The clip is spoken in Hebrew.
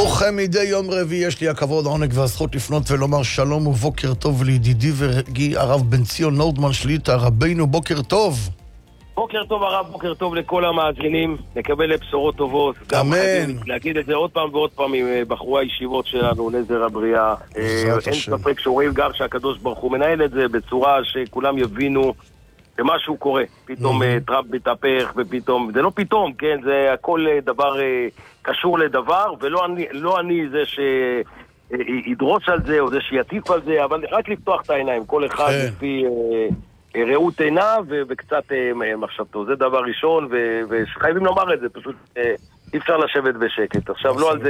וכמדי יום רביעי יש לי הכבוד, העונג והזכות לפנות ולומר שלום ובוקר טוב לידידי ורגיל הרב בן ציון נורדמן שליט"א, רבינו, בוקר טוב. בוקר טוב הרב, בוקר טוב לכל המאזינים, נקבל בשורות טובות. אמן. להגיד את זה עוד פעם ועוד פעם עם בחורי הישיבות שלנו, נזר הבריאה. אין ספק שרואים גם שהקדוש ברוך הוא מנהל את זה בצורה שכולם יבינו שמשהו קורה. פתאום טראמפ מתהפך ופתאום, זה לא פתאום, כן, זה הכל דבר קשור לדבר, ולא אני זה שידרוש על זה או זה שיטיף על זה, אבל רק לפתוח את העיניים, כל אחד לפי ראות עינה וקצת מחשבתו. זה דבר ראשון, וחייבים לומר את זה, פשוט אי אפשר לשבת בשקט. עכשיו לא על זה